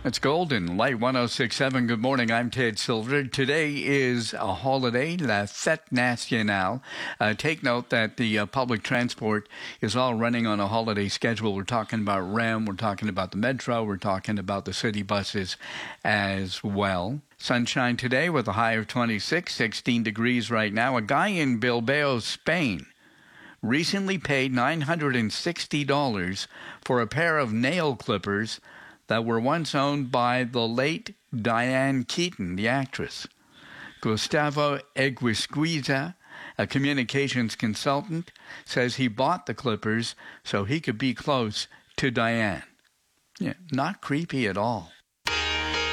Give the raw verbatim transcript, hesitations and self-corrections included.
It's Golden, Light one oh six point seven. Good morning, I'm Ted Silver. Today is a holiday, La Fête Nationale. Uh, take note that the uh, public transport is all running on a holiday schedule. We're talking about R E M, we're talking about the Metro, we're talking about the city buses as well. Sunshine today with a high of twenty-six, sixteen degrees right now. A guy in Bilbao, Spain, recently paid nine hundred sixty dollars for a pair of nail clippers that were once owned by the late Diane Keaton, the actress. Gustavo Eguisquiza, a communications consultant, says he bought the clippers so he could be close to Diane. Yeah, not creepy at all.